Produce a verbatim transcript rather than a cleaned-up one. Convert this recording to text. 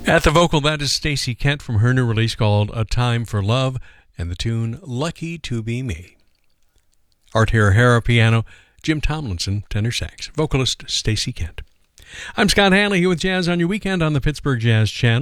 At the vocal, that is Stacey Kent from her new release called A Time for Love and the tune Lucky to Be Me. Art O'Hara piano, Jim Tomlinson tenor sax, vocalist Stacey Kent. I'm Scott Hanley here with Jazz on Your Weekend on the Pittsburgh Jazz Channel.